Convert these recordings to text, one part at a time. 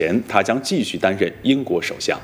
他将继续担任英国首相。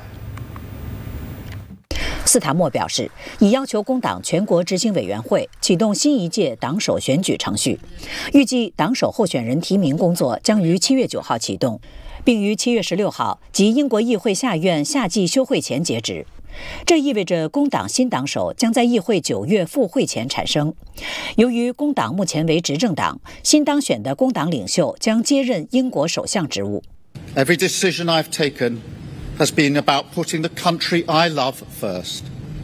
斯塔默表示，已要求工党全国执行委员会启动新一届党首选举程序，预计党首候选人提名工作将于7月9号启动，并于7月16号及英国议会下院夏季休会前截止。这意味着工党新党首将在议会9月复会前产生。由于工党目前为执政党，新当选的工党领袖将接任英国首相职务。 Every decision I've taken has been about putting the country I love first.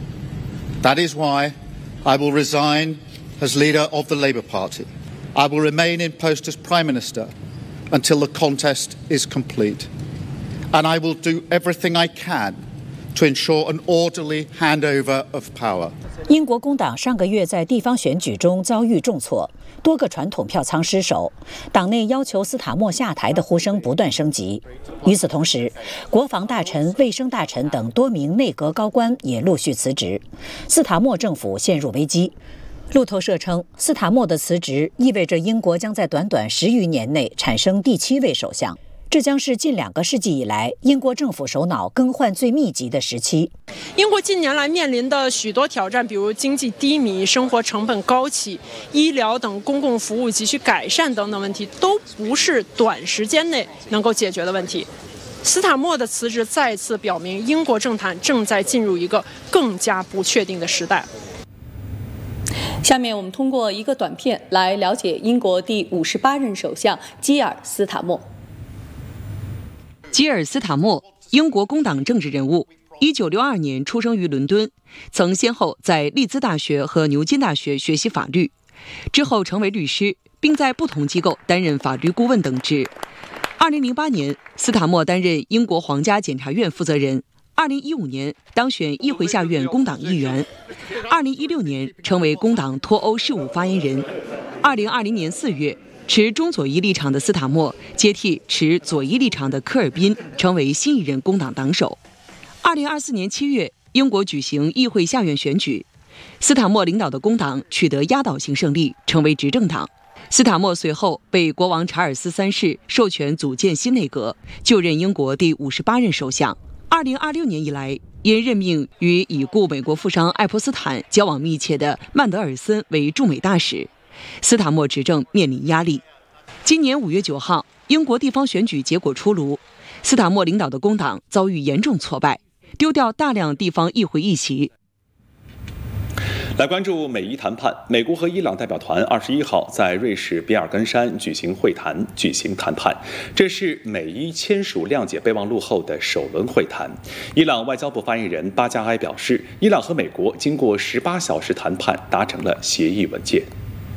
That is why I will resign as leader of the Labour Party. I will remain in post as Prime Minister until the contest is complete. And I will do everything I can to ensure an orderly handover of power. 英国工党上个月在地方选举中遭遇重挫，多个传统票仓失守，党内要求斯塔默下台的呼声不断升级。与此同时，国防大臣、卫生大臣等多名内阁高官也陆续辞职，斯塔默政府陷入危机。路透社称，斯塔默的辞职意味着英国将在短短10余年内产生第7位首相。这将是近2个世纪以来英国政府首脑更换最密集的时期。 英国近年来面临的许多挑战，比如经济低迷、生活成本高企、医疗等公共服务急需改善等等问题，都不是短时间内能够解决的问题。斯塔默的辞职再次表明，英国政坛正在进入一个更加不确定的时代。 下面我们通过一个短片来了解英国第58任首相基尔斯塔默。 基尔斯塔默，英国工党政治人物，1962年出生于伦敦，曾先后在利兹大学和牛津大学学习法律，之后成为律师，并在不同机构担任法律顾问等职。2008年，斯塔默担任英国皇家检察院负责人，2015年当选议会下院工党议员，2016年成为工党脱欧事务发言人。2020年4月，持中左翼立场的斯塔默接替持左翼立场的科尔宾，成为新一任工党党首。2024年7月，英国举行议会下院选举，斯塔默领导的工党取得压倒性胜利，成为执政党。斯塔默随后被国王查尔斯3世授权组建新内阁，就任英国第58任首相。2026年以来，因任命与已故美国富商爱泼斯坦交往密切的曼德尔森为驻美大使，斯塔默执政面临压力。今年5月9号，英国地方选举结果出炉，斯塔默领导的工党遭遇严重挫败，丢掉大量地方议会议席。 来关注美伊谈判，美国和伊朗代表团21号在瑞士比尔根山举行谈判，这是美伊签署谅解备忘录后的首轮会谈。伊朗外交部发言人巴加埃表示，伊朗和美国经过18小时谈判，达成了协议文件。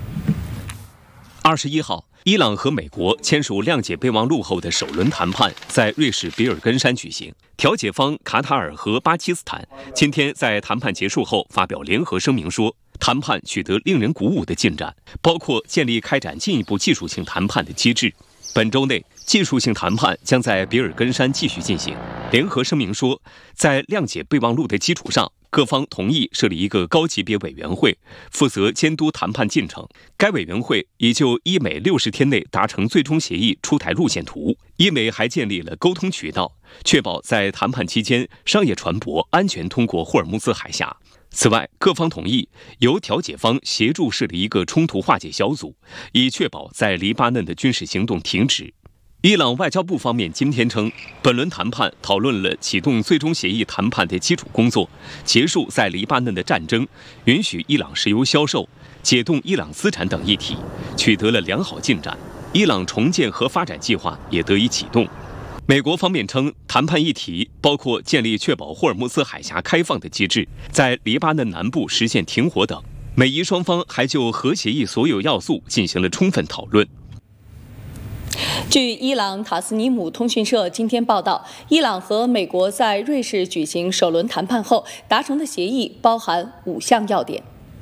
21号，伊朗和美国签署谅解备忘录后的首轮谈判在瑞士比尔根山举行。调解方卡塔尔和巴基斯坦今天在谈判结束后发表联合声明说，谈判取得令人鼓舞的进展，包括建立开展进一步技术性谈判的机制。本周内，技术性谈判将在比尔根山继续进行。联合声明说，在谅解备忘录的基础上，各方同意设立一个高级别委员会，负责监督谈判进程。该委员会已就伊美60天内达成最终协议出台路线图。伊美还建立了沟通渠道，确保在谈判期间商业船舶安全通过霍尔木兹海峡。此外，各方同意由调解方协助设立一个冲突化解小组，以确保在黎巴嫩的军事行动停止。伊朗外交部方面今天称，本轮谈判讨论了启动最终协议谈判的基础工作，结束在黎巴嫩的战争，允许伊朗石油销售，解冻伊朗资产等议题，取得了良好进展。伊朗重建和发展计划也得以启动。美国方面称，谈判议题包括建立确保霍尔木兹海峡开放的机制，在黎巴嫩南部实现停火等。美伊双方还就核协议所有要素进行了充分讨论。 据伊朗塔斯尼姆通讯社今天报道，伊朗和美国在瑞士举行首轮谈判后达成的协议包含5项要点。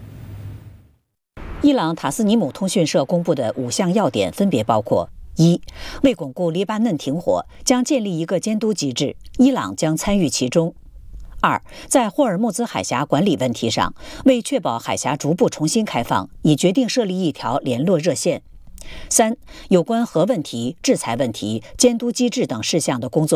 伊朗塔斯尼姆通讯社公布的5项要点分别包括：1. 为巩固黎巴嫩停火，将建立一个监督机制，伊朗将参与其中。2. 在霍尔木兹海峡管理问题上，为确保海峡逐步重新开放，已决定设立一条联络热线。 3、有关核问题、制裁问题、监督机制等事项的工作